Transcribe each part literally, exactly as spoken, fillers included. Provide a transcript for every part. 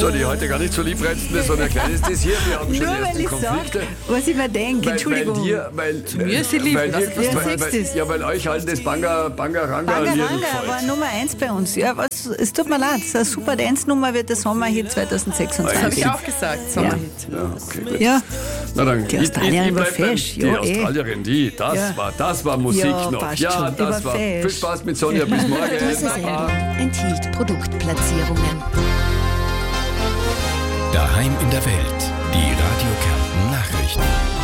Sonny, heute gar nicht so liebreizendes, sondern ein kleines Dessert. Wir haben schon Nur die weil ersten ich Konflikte. sag, was ich mir denke, Weil, Entschuldigung. weil dir, weil, Zu mir ist sie lieb, weil, lass dir, es Ja, weil, sagst weil, du's. ja, weil euch halt das Banga, Banga Ranga Lied Bangaranga war gefällt. Nummer eins bei uns. Ja, was, es tut mir leid, eine super Dance-Nummer wird der Sommerhit Das habe zweitausendsechsundzwanzig. ich auch gesagt. Sommerhit. Ja, okay, gut. Ja, Na dann, Die ich- Australierin ich- ich war bleib beim- fesch, Die ja, eh. Australierin, die, das, Ja. war, das war Musik Ja, noch. passt Ja, schon, die das war war. fesch. Viel Spaß mit Sonja, bis morgen. Diese Sendung enthielt Produktplatzierungen. Daheim in der Welt. Die Radio Kärnten Nachrichten.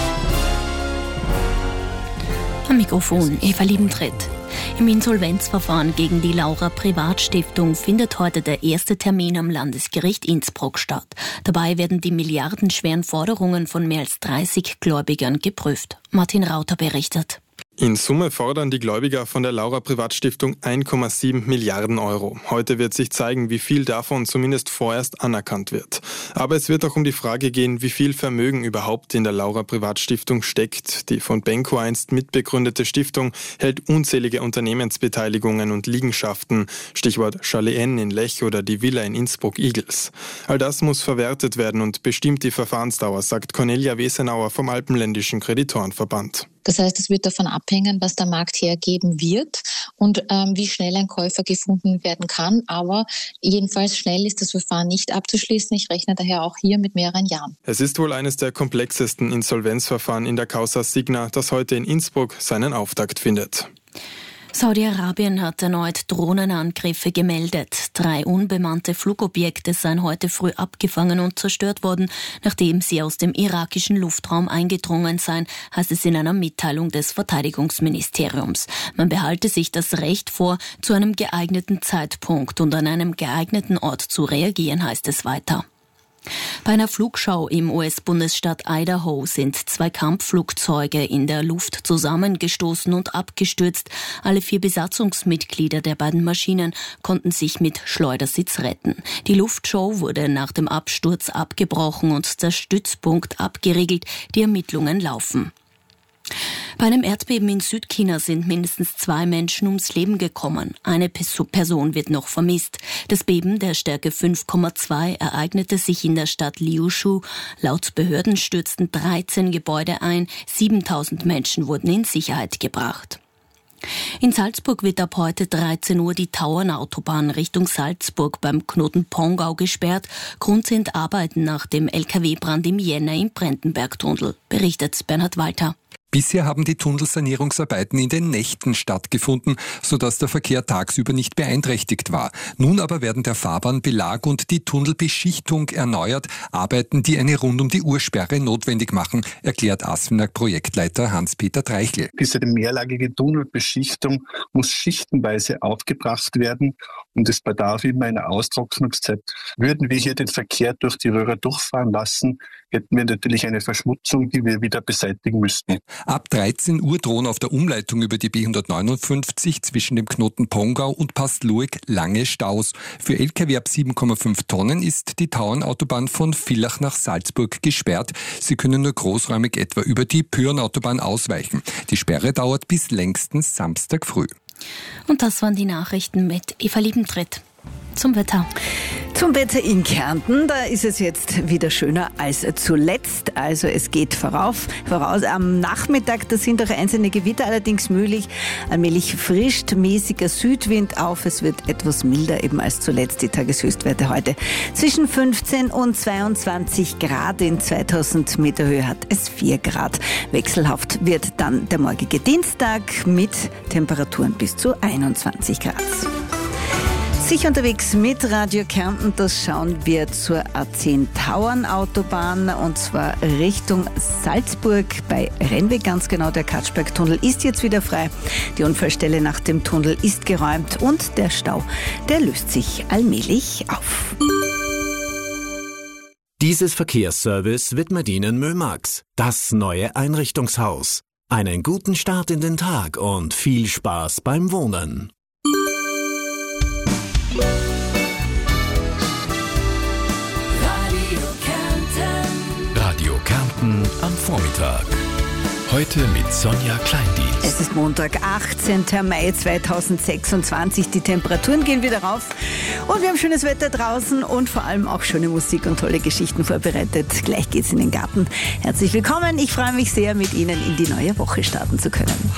Am Mikrofon Eva Liebentritt. Im Insolvenzverfahren gegen die Laura Privatstiftung findet heute der erste Termin am Landesgericht Innsbruck statt. Dabei werden die milliardenschweren Forderungen von mehr als dreißig Gläubigern geprüft. Martin Rauter berichtet. In Summe fordern die Gläubiger von der Laura Privatstiftung eins Komma sieben Milliarden Euro. Heute wird sich zeigen, wie viel davon zumindest vorerst anerkannt wird. Aber es wird auch um die Frage gehen, wie viel Vermögen überhaupt in der Laura Privatstiftung steckt. Die von Benko einst mitbegründete Stiftung hält unzählige Unternehmensbeteiligungen und Liegenschaften, Stichwort Chalet N in Lech oder die Villa in Innsbruck-Igels. All das muss verwertet werden und bestimmt die Verfahrensdauer, sagt Cornelia Wesenauer vom Alpenländischen Kreditorenverband. Das heißt, es wird davon abhängen, was der Markt hergeben wird und ähm, wie schnell ein Käufer gefunden werden kann. Aber jedenfalls schnell ist das Verfahren nicht abzuschließen. Ich rechne daher auch hier mit mehreren Jahren. Es ist wohl eines der komplexesten Insolvenzverfahren in der Causa Signa, das heute in Innsbruck seinen Auftakt findet. Saudi-Arabien hat erneut Drohnenangriffe gemeldet. Drei unbemannte Flugobjekte seien heute früh abgefangen und zerstört worden, nachdem sie aus dem irakischen Luftraum eingedrungen seien, heißt es in einer Mitteilung des Verteidigungsministeriums. Man behalte sich das Recht vor, zu einem geeigneten Zeitpunkt und an einem geeigneten Ort zu reagieren, heißt es weiter. Bei einer Flugschau im U S-Bundesstaat Idaho sind zwei Kampfflugzeuge in der Luft zusammengestoßen und abgestürzt. Alle vier Besatzungsmitglieder der beiden Maschinen konnten sich mit Schleudersitz retten. Die Luftshow wurde nach dem Absturz abgebrochen und der Stützpunkt abgeriegelt. Die Ermittlungen laufen. Bei einem Erdbeben in Südchina sind mindestens zwei Menschen ums Leben gekommen. Eine Person wird noch vermisst. Das Beben der Stärke fünf Komma zwei ereignete sich in der Stadt Liushu. Laut Behörden stürzten dreizehn Gebäude ein. siebentausend Menschen wurden in Sicherheit gebracht. In Salzburg wird ab heute dreizehn Uhr die Tauernautobahn Richtung Salzburg beim Knoten Pongau gesperrt. Grund sind Arbeiten nach dem L K W-Brand im Jänner im Brendenbergtunnel, berichtet Bernhard Walter. Bisher haben die Tunnelsanierungsarbeiten in den Nächten stattgefunden, sodass der Verkehr tagsüber nicht beeinträchtigt war. Nun aber werden der Fahrbahnbelag und die Tunnelbeschichtung erneuert, Arbeiten, die eine rund-um-die-Uhr-Sperre notwendig machen, erklärt Asfinag-Projektleiter Hans-Peter Treichel. Diese mehrlagige Tunnelbeschichtung muss schichtenweise aufgebracht werden und es bedarf immer einer Austrocknungszeit. Würden wir hier den Verkehr durch die Röhre durchfahren lassen, hätten wir natürlich eine Verschmutzung, die wir wieder beseitigen müssten. Ab dreizehn Uhr drohen auf der Umleitung über die B hundertneunundfünfzig zwischen dem Knoten Pongau und Pastluig lange Staus. Für L K W ab sieben Komma fünf Tonnen ist die Tauernautobahn von Villach nach Salzburg gesperrt. Sie können nur großräumig etwa über die Pyhrnautobahn ausweichen. Die Sperre dauert bis längstens Samstag früh. Und das waren die Nachrichten mit Eva Liebentritt. Zum Wetter. Zum Wetter in Kärnten, da ist es jetzt wieder schöner als zuletzt. Also es geht vorauf, voraus. Am Nachmittag, da sind auch einzelne Gewitter allerdings möglich. Allmählich frischt mäßiger Südwind auf. Es wird etwas milder eben als zuletzt. Die Tageshöchstwerte heute zwischen fünfzehn und zweiundzwanzig Grad. In zweitausend Meter Höhe hat es vier Grad. Wechselhaft wird dann der morgige Dienstag mit Temperaturen bis zu einundzwanzig Grad. Sich unterwegs mit Radio Kärnten, das schauen wir zur A zehn Tauernautobahn und zwar Richtung Salzburg bei Rennweg ganz genau. Der Katschbergtunnel ist jetzt wieder frei. Die Unfallstelle nach dem Tunnel ist geräumt und der Stau, der löst sich allmählich auf. Dieses Verkehrsservice widmet Ihnen Mömax, das neue Einrichtungshaus. Einen guten Start in den Tag und viel Spaß beim Wohnen. Radio Kärnten am Vormittag. Heute mit Sonja Kleindienst. Es ist Montag, achtzehnten Mai zweitausendsechsundzwanzig. Die Temperaturen gehen wieder rauf und wir haben schönes Wetter draußen und vor allem auch schöne Musik und tolle Geschichten vorbereitet. Gleich geht's in den Garten. Herzlich willkommen. Ich freue mich sehr, mit Ihnen in die neue Woche starten zu können.